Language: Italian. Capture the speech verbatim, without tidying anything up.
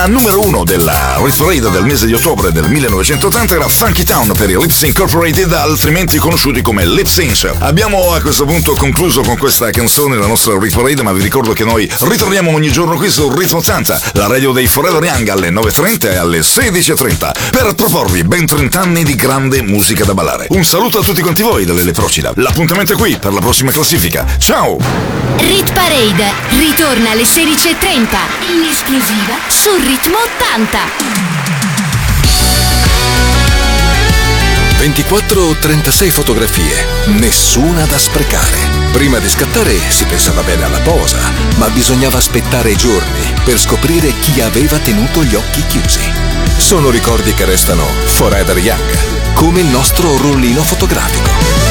La numero uno della Hit Parade del mese di ottobre del millenovecentottanta era Funky Town per i Lips Incorporated, altrimenti conosciuti come Lip Sync. Abbiamo a questo punto concluso con questa canzone la nostra Hit Parade, ma vi ricordo che noi ritorniamo ogni giorno qui su Ritmo ottanta, la radio dei Forever Young, alle nove e trenta e alle sedici e trenta, per proporvi ben trenta anni di grande musica da ballare. Un saluto a tutti quanti voi da Lele Procida. L'appuntamento è qui per la prossima classifica. Ciao! Rit Parade ritorna alle sedici e trenta in esclusiva su Ritmo ottanta. ventiquattro o trentasei fotografie, nessuna da sprecare. Prima di scattare si pensava bene alla posa, ma bisognava aspettare giorni per scoprire chi aveva tenuto gli occhi chiusi. Sono ricordi che restano forever young, come il nostro rullino fotografico.